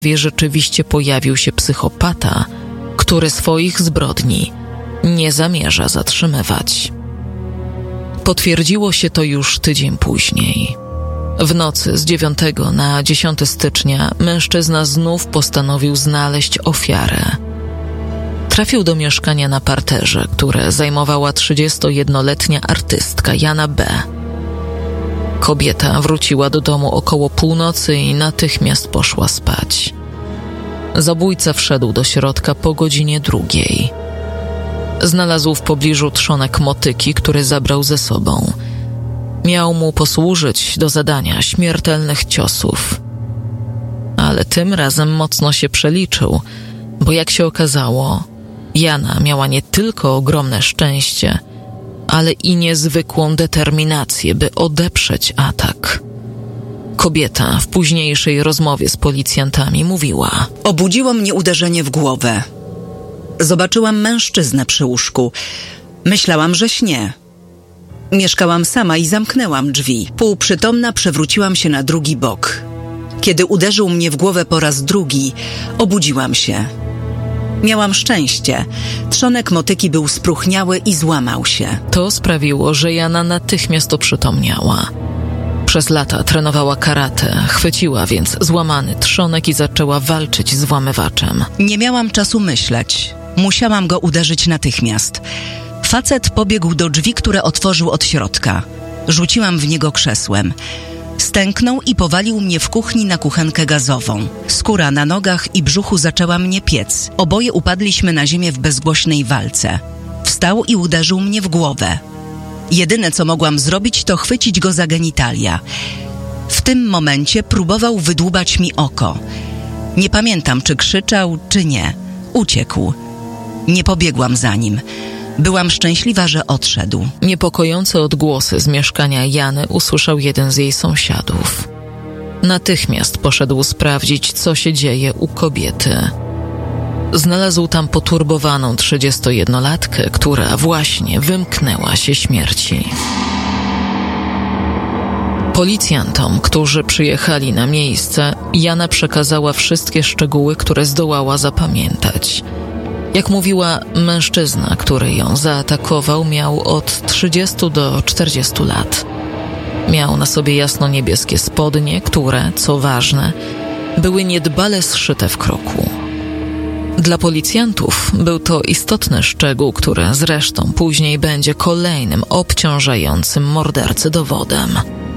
rzeczywiście pojawił się psychopata, który swoich zbrodni nie zamierza zatrzymywać. Potwierdziło się to już tydzień później. W nocy z 9 na 10 stycznia mężczyzna znów postanowił znaleźć ofiarę. Trafił do mieszkania na parterze, które zajmowała 31-letnia artystka Jana B. Kobieta wróciła do domu około północy i natychmiast poszła spać. Zabójca wszedł do środka po godzinie 2. Znalazł w pobliżu trzonek motyki, który zabrał ze sobą. Miał mu posłużyć do zadania śmiertelnych ciosów. Ale tym razem mocno się przeliczył, bo jak się okazało, Jana miała nie tylko ogromne szczęście, ale i niezwykłą determinację, by odeprzeć atak. Kobieta w późniejszej rozmowie z policjantami mówiła: Obudziło mnie uderzenie w głowę. Zobaczyłam mężczyznę przy łóżku. Myślałam, że śnię. Mieszkałam sama i zamknęłam drzwi. Półprzytomna przewróciłam się na drugi bok. Kiedy uderzył mnie w głowę po raz drugi, obudziłam się. Miałam szczęście. Trzonek motyki był spróchniały i złamał się. To sprawiło, że Jana natychmiast oprzytomniała. Przez lata trenowała karate, chwyciła więc złamany trzonek i zaczęła walczyć z włamywaczem. Nie miałam czasu myśleć. Musiałam go uderzyć natychmiast. Facet pobiegł do drzwi, które otworzył od środka. Rzuciłam w niego krzesłem. Stęknął i powalił mnie w kuchni na kuchenkę gazową. Skóra na nogach i brzuchu zaczęła mnie piec. Oboje upadliśmy na ziemię w bezgłośnej walce. Wstał i uderzył mnie w głowę. Jedyne, co mogłam zrobić, to chwycić go za genitalia. W tym momencie próbował wydłubać mi oko. Nie pamiętam, czy krzyczał, czy nie. Uciekł. Nie pobiegłam za nim. Byłam szczęśliwa, że odszedł. Niepokojące odgłosy z mieszkania Jany usłyszał jeden z jej sąsiadów. Natychmiast poszedł sprawdzić, co się dzieje u kobiety. Znalazł tam poturbowaną 31-latkę, która właśnie wymknęła się śmierci. Policjantom, którzy przyjechali na miejsce, Jana przekazała wszystkie szczegóły, które zdołała zapamiętać. Jak mówiła, mężczyzna, który ją zaatakował, miał od 30 do 40 lat. Miał na sobie jasno-niebieskie spodnie, które, co ważne, były niedbale zszyte w kroku. Dla policjantów był to istotny szczegół, który zresztą później będzie kolejnym obciążającym mordercy dowodem.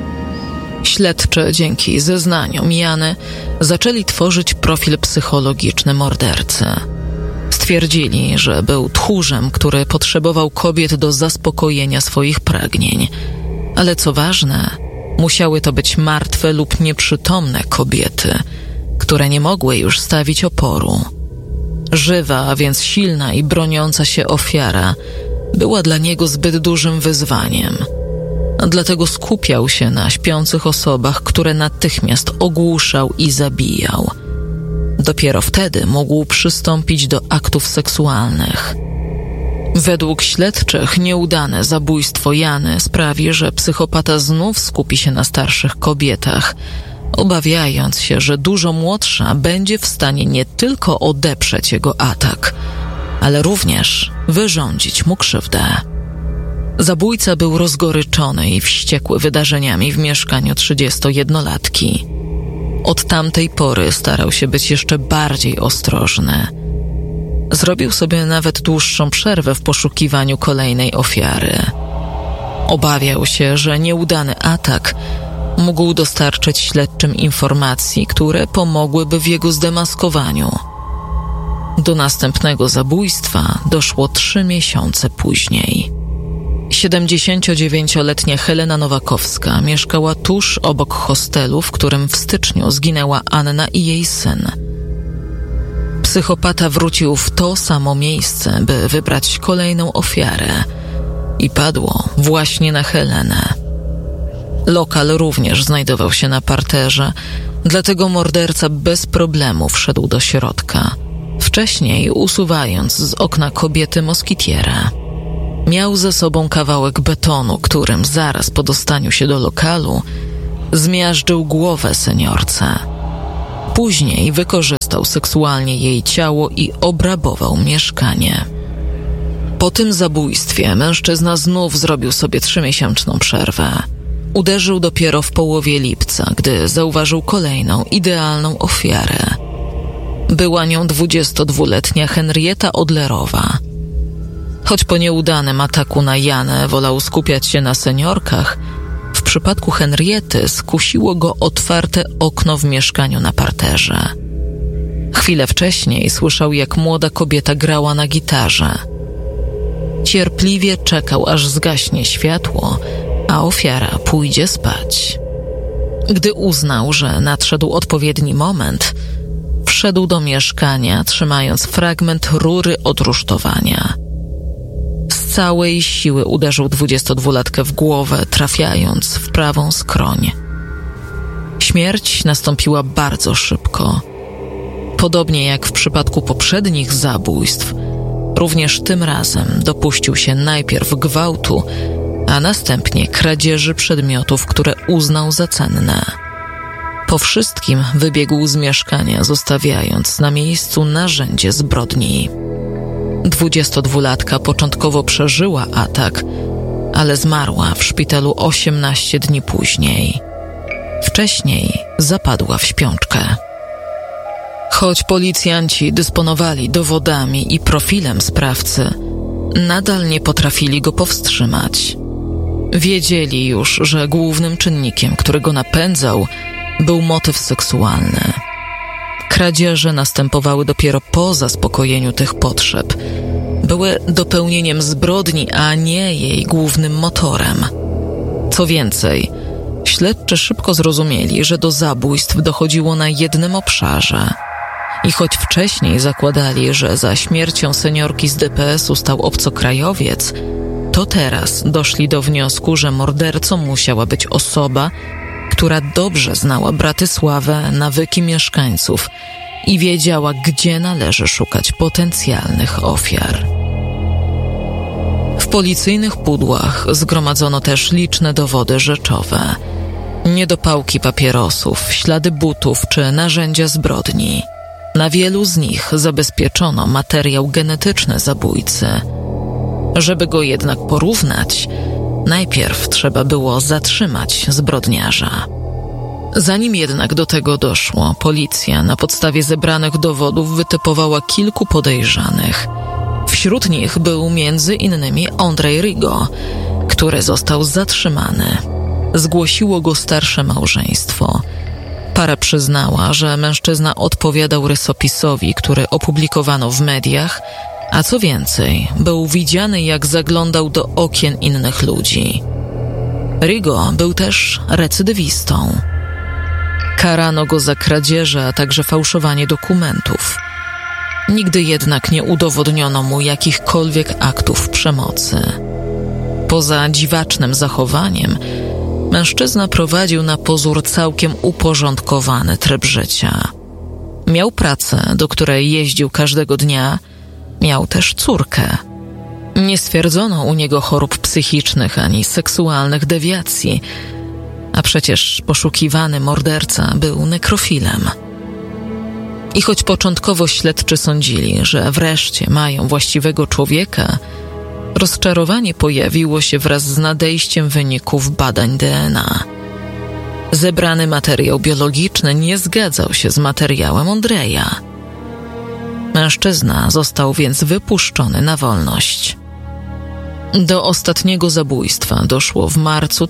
Śledczy dzięki zeznaniom Jany zaczęli tworzyć profil psychologiczny mordercy. Stwierdzili, że był tchórzem, który potrzebował kobiet do zaspokojenia swoich pragnień. Ale co ważne, musiały to być martwe lub nieprzytomne kobiety, które nie mogły już stawić oporu. Żywa, a więc silna i broniąca się ofiara była dla niego zbyt dużym wyzwaniem. Dlatego skupiał się na śpiących osobach, które natychmiast ogłuszał i zabijał. Dopiero wtedy mógł przystąpić do aktów seksualnych. Według śledczych nieudane zabójstwo Jany sprawi, że psychopata znów skupi się na starszych kobietach, obawiając się, że dużo młodsza będzie w stanie nie tylko odeprzeć jego atak, ale również wyrządzić mu krzywdę. Zabójca był rozgoryczony i wściekły wydarzeniami w mieszkaniu 31-latki. Od tamtej pory starał się być jeszcze bardziej ostrożny. Zrobił sobie nawet dłuższą przerwę w poszukiwaniu kolejnej ofiary. Obawiał się, że nieudany atak mógł dostarczyć śledczym informacji, które pomogłyby w jego zdemaskowaniu. Do następnego zabójstwa doszło 3 miesiące później. 79-letnia Helena Nowakowska mieszkała tuż obok hostelu, w którym w styczniu zginęła Anna i jej syn. Psychopata wrócił w to samo miejsce, by wybrać kolejną ofiarę i padło właśnie na Helenę. Lokal również znajdował się na parterze, dlatego morderca bez problemu wszedł do środka, wcześniej usuwając z okna kobiety moskitierę. Miał ze sobą kawałek betonu, którym zaraz po dostaniu się do lokalu zmiażdżył głowę seniorce. Później wykorzystał seksualnie jej ciało i obrabował mieszkanie. Po tym zabójstwie mężczyzna znów zrobił sobie 3-miesięczną przerwę. Uderzył dopiero w połowie lipca, gdy zauważył kolejną, idealną ofiarę. Była nią 22-letnia Henrietta Odlerowa. Choć po nieudanym ataku na Janę wolał skupiać się na seniorkach, w przypadku Henriety skusiło go otwarte okno w mieszkaniu na parterze. Chwilę wcześniej słyszał, jak młoda kobieta grała na gitarze. Cierpliwie czekał, aż zgaśnie światło, a ofiara pójdzie spać. Gdy uznał, że nadszedł odpowiedni moment, wszedł do mieszkania, trzymając fragment rury od rusztowania. Z całej siły uderzył 22-latkę w głowę, trafiając w prawą skroń. Śmierć nastąpiła bardzo szybko. Podobnie jak w przypadku poprzednich zabójstw, również tym razem dopuścił się najpierw gwałtu, a następnie kradzieży przedmiotów, które uznał za cenne. Po wszystkim wybiegł z mieszkania, zostawiając na miejscu narzędzie zbrodni. 22-latka początkowo przeżyła atak, ale zmarła w szpitalu 18 dni później. Wcześniej zapadła w śpiączkę. Choć policjanci dysponowali dowodami i profilem sprawcy, nadal nie potrafili go powstrzymać. Wiedzieli już, że głównym czynnikiem, który go napędzał, był motyw seksualny. Kradzieże następowały dopiero po zaspokojeniu tych potrzeb. Były dopełnieniem zbrodni, a nie jej głównym motorem. Co więcej, śledczy szybko zrozumieli, że do zabójstw dochodziło na jednym obszarze. I choć wcześniej zakładali, że za śmiercią seniorki z DPS-u stał obcokrajowiec, to teraz doszli do wniosku, że mordercą musiała być osoba, która dobrze znała Bratysławę, nawyki mieszkańców i wiedziała, gdzie należy szukać potencjalnych ofiar. W policyjnych pudłach zgromadzono też liczne dowody rzeczowe. Niedopałki papierosów, ślady butów czy narzędzia zbrodni. Na wielu z nich zabezpieczono materiał genetyczny zabójcy. Żeby go jednak porównać, najpierw trzeba było zatrzymać zbrodniarza. Zanim jednak do tego doszło, policja na podstawie zebranych dowodów wytypowała kilku podejrzanych. Wśród nich był m.in. Andrzej Rigo, który został zatrzymany. Zgłosiło go starsze małżeństwo. Para przyznała, że mężczyzna odpowiadał rysopisowi, który opublikowano w mediach, a co więcej, był widziany, jak zaglądał do okien innych ludzi. Rigo był też recydywistą. Karano go za kradzieże, a także fałszowanie dokumentów. Nigdy jednak nie udowodniono mu jakichkolwiek aktów przemocy. Poza dziwacznym zachowaniem, mężczyzna prowadził na pozór całkiem uporządkowany tryb życia. Miał pracę, do której jeździł każdego dnia, miał też córkę. Nie stwierdzono u niego chorób psychicznych ani seksualnych dewiacji, a przecież poszukiwany morderca był nekrofilem. I choć początkowo śledczy sądzili, że wreszcie mają właściwego człowieka, rozczarowanie pojawiło się wraz z nadejściem wyników badań DNA. Zebrany materiał biologiczny nie zgadzał się z materiałem Andrzeja. Mężczyzna został więc wypuszczony na wolność. Do ostatniego zabójstwa doszło w marcu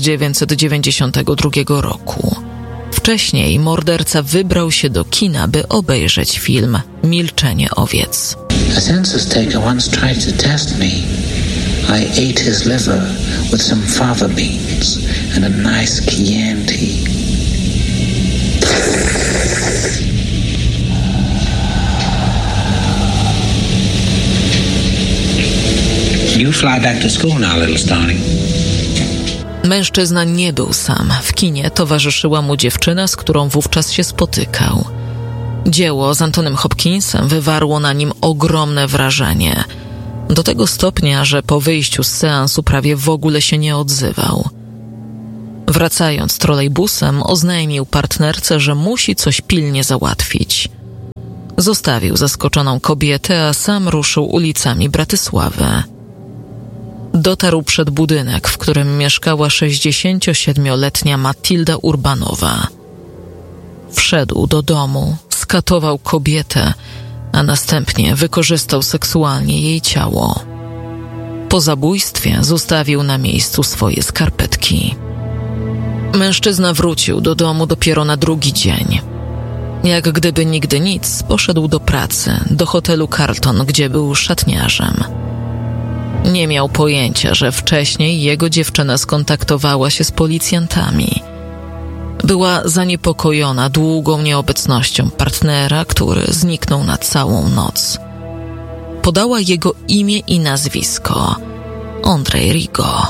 1992 roku. Wcześniej morderca wybrał się do kina, by obejrzeć film Milczenie owiec. A census taker once tried to test me. I ate his liver with some fava beans and a nice Chianti. You fly back to school now, little Starling. Mężczyzna nie był sam. W kinie towarzyszyła mu dziewczyna, z którą wówczas się spotykał. Dzieło z Antonym Hopkinsem wywarło na nim ogromne wrażenie. Do tego stopnia, że po wyjściu z seansu prawie w ogóle się nie odzywał. Wracając trolejbusem, oznajmił partnerce, że musi coś pilnie załatwić. Zostawił zaskoczoną kobietę, a sam ruszył ulicami Bratysławy. Dotarł przed budynek, w którym mieszkała 67-letnia Matilda Urbanowa. Wszedł do domu, skatował kobietę, a następnie wykorzystał seksualnie jej ciało. Po zabójstwie zostawił na miejscu swoje skarpetki. Mężczyzna wrócił do domu dopiero na drugi dzień. Jak gdyby nigdy nic, poszedł do pracy, do hotelu Carlton, gdzie był szatniarzem. Nie miał pojęcia, że wcześniej jego dziewczyna skontaktowała się z policjantami. Była zaniepokojona długą nieobecnością partnera, który zniknął na całą noc. Podała jego imię i nazwisko – Andrzej Rigo.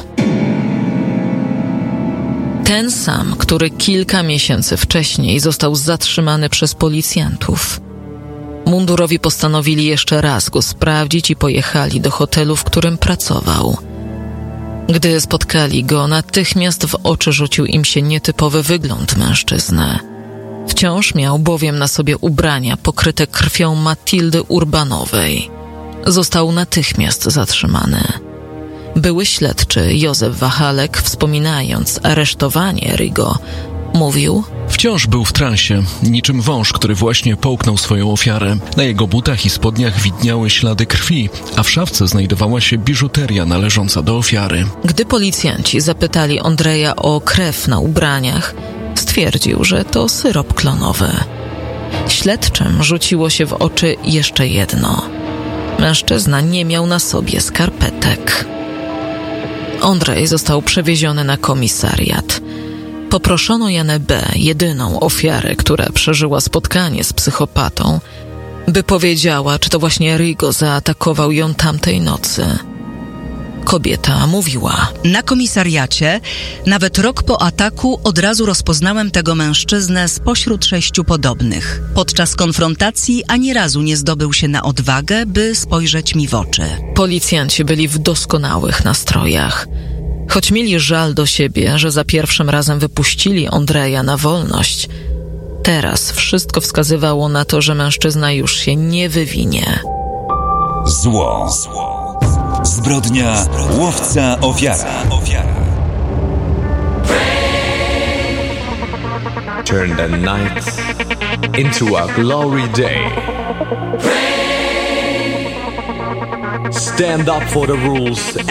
Ten sam, który kilka miesięcy wcześniej został zatrzymany przez policjantów. Mundurowi postanowili jeszcze raz go sprawdzić i pojechali do hotelu, w którym pracował. Gdy spotkali go, natychmiast w oczy rzucił im się nietypowy wygląd mężczyzny. Wciąż miał bowiem na sobie ubrania pokryte krwią Matildy Urbanowej. Został natychmiast zatrzymany. Były śledczy Józef Wachalek, wspominając aresztowanie Rigo, mówił: Wciąż był w transie, niczym wąż, który właśnie połknął swoją ofiarę. Na jego butach i spodniach widniały ślady krwi, a w szafce znajdowała się biżuteria należąca do ofiary. Gdy policjanci zapytali Andrzeja o krew na ubraniach, stwierdził, że to syrop klonowy. Śledczym rzuciło się w oczy jeszcze jedno. Mężczyzna nie miał na sobie skarpetek. Andrzej został przewieziony na komisariat. Poproszono Janę B., jedyną ofiarę, która przeżyła spotkanie z psychopatą, by powiedziała, czy to właśnie Rigo zaatakował ją tamtej nocy. Kobieta mówiła: Na komisariacie, nawet rok po ataku, od razu rozpoznałem tego mężczyznę spośród 6 podobnych. Podczas konfrontacji ani razu nie zdobył się na odwagę, by spojrzeć mi w oczy. Policjanci byli w doskonałych nastrojach. Choć mieli żal do siebie, że za pierwszym razem wypuścili Andrzeja na wolność, teraz wszystko wskazywało na to, że mężczyzna już się nie wywinie. Zło. Zbrodnia, łowca, ofiara. Turn the night into a glory day. Stand up for the rules